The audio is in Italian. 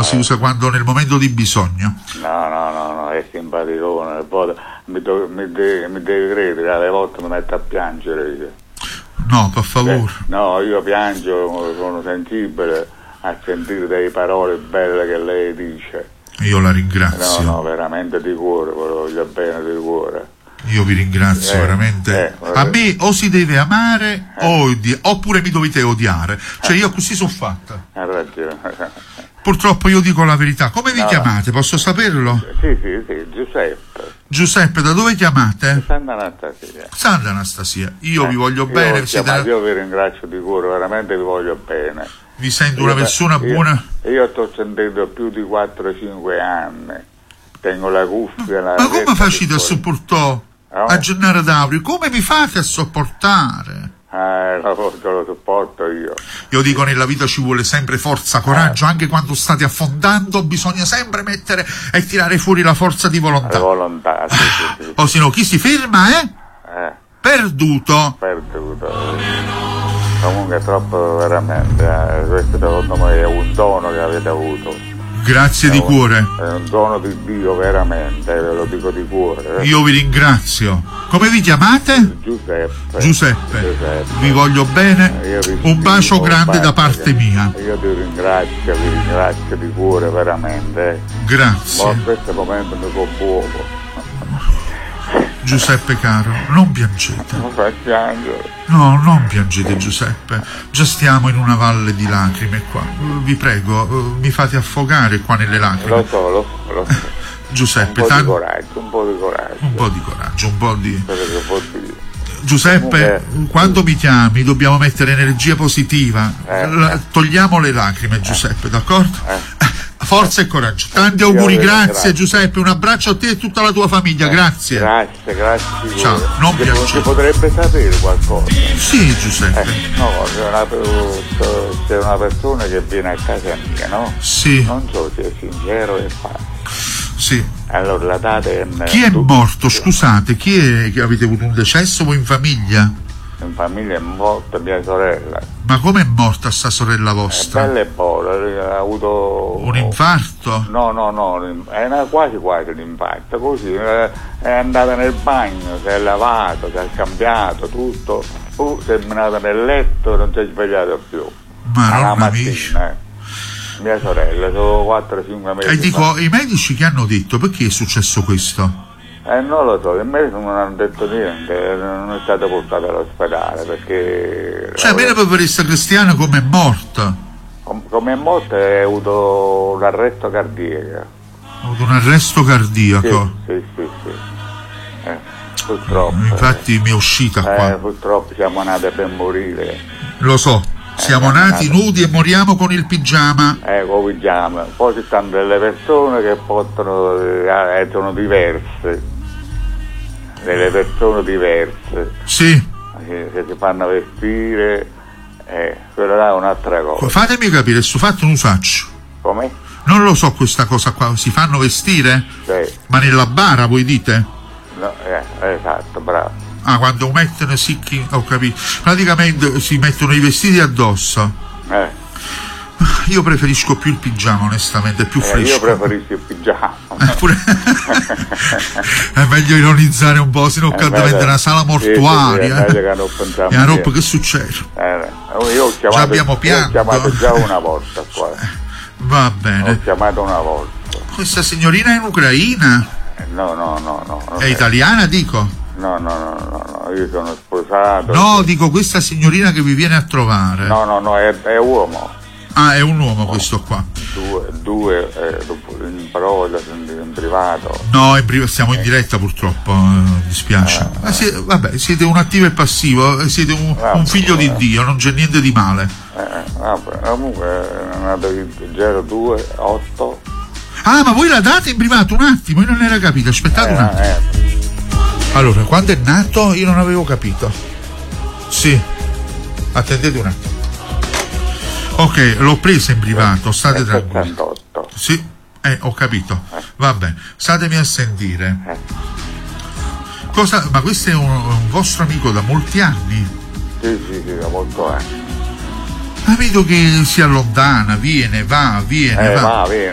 si usa quando nel momento di bisogno. No, è simpaticone. Mi devi credere, alle volte mi metto a piangere io. No, per favore. No, io piango, sono sensibile a sentire delle parole belle che lei dice. Io la ringrazio. No, veramente di cuore, voglio bene di cuore. Io vi ringrazio veramente. A me o si deve amare oppure mi dovete odiare. Cioè io così sono fatta. Hai ragione. Purtroppo io dico la verità. Come vi chiamate? Posso saperlo? Sì, Giuseppe. Giuseppe, da dove chiamate? Sant'Anastasia. Sant'Anastasia. Io vi voglio bene. Io vi ringrazio di cuore, veramente vi voglio bene. Vi sento una persona buona. Io sto sentendo più di 4-5 anni. Tengo la cuffia. Ma come facete a sopportare a Gennaro D'Auri? Come vi fate a sopportare? Lo sopporto io. Io dico, nella vita ci vuole sempre forza, coraggio, anche quando state affondando bisogna sempre mettere e tirare fuori la forza di volontà. Sì. O se no chi si ferma è perduto. Comunque è troppo veramente, questo secondo me è un dono che avete avuto. Grazie di cuore. È un dono di Dio veramente, ve lo dico di cuore. Io vi ringrazio. Come vi chiamate? Giuseppe. Vi voglio bene. Un bacio grande da parte mia. Io vi ringrazio di cuore veramente. Grazie. Ma in questo momento mi commuovo. Giuseppe caro, non piangete. Non fa piangere. No, non piangete Giuseppe. Già stiamo in una valle di lacrime qua. Vi prego, mi fate affogare qua nelle lacrime. Lo so. Giuseppe, un po' di coraggio. Giuseppe, quando mi chiami dobbiamo mettere energia positiva. Togliamo le lacrime, Giuseppe, d'accordo? Forza e coraggio. Tanti auguri, grazie Giuseppe, un abbraccio a te e tutta la tua famiglia, grazie. Grazie. Ciao, non piangere. Si potrebbe sapere qualcosa? Sì, Giuseppe. C'è una persona che viene a casa mia, no? Sì. Non so se è sincero e fa. Sì. Allora la data è... Chi è morto? Scusate, chi è che avete avuto un decesso voi in famiglia? In famiglia è morta mia sorella. Ma come è morta sta sorella vostra? È bella e buona, ha avuto... Un infarto? No, è quasi un infarto, così, è andata nel bagno, si è lavato, si è cambiato, tutto, si è menato nel letto e non si è svegliato più. Ma alla mattina, mia sorella, sono 4-5 mesi. E dico, i medici che hanno detto, perché è successo questo? Non lo so, i medici non hanno detto niente, non è stato portato all'ospedale perché... Cioè, bene per questa cristiana come è morta? Come è morta ha avuto un arresto cardiaco. Ha avuto un arresto cardiaco? Sì. Purtroppo. Infatti mi è uscita qua. Purtroppo siamo nati per morire. Lo so, siamo nati nudi e moriamo con il pigiama. Con il pigiama. Poi ci stanno delle persone che possono, sono diverse. Delle persone diverse. Sì. Che si fanno vestire, quello là è un'altra cosa. Fatemi capire, sto fatto non faccio. Come? Non lo so questa cosa qua, si fanno vestire? Sì. Ma nella bara voi dite? No, esatto, bravo. Ah, quando mettono sicchi, ho capito. Praticamente si mettono i vestiti addosso. Io preferisco più il pigiama, onestamente, è più fresco. Io preferisco il pigiama. È meglio ironizzare un po', sennò diventa una sala mortuaria. E a roba che succede? Io già abbiamo pianto. Ho chiamato già una volta qua. Va bene. Ho chiamato una volta. Questa signorina è in Ucraina? No. È italiana, dico? No, io sono sposato. No, dico questa signorina che vi viene a trovare. No, è uomo. Ah, è un uomo questo qua. Due in parola, in privato. No, siamo in diretta purtroppo, mi dispiace. Siete un attivo e passivo, siete un figlio di Dio, non c'è niente di male. Comunque è nato il 02-8. Ah, ma voi la date in privato un attimo, io non era capito, aspettate un attimo. Allora, quando è nato io non avevo capito. Sì, attendete un attimo. Ok, l'ho presa in privato, state tranquilli. 78. Sì, ho capito. Va bene, statemi a sentire. Ma questo è un vostro amico da molti anni? Sì, da molto anni. Ma vedo che si allontana, viene, va. Va, viene.